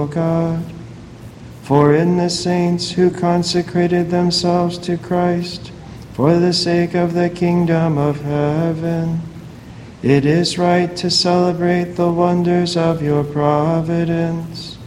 God. For in the saints who consecrated themselves to Christ for the sake of the kingdom of heaven, it is right to celebrate the wonders of your providence.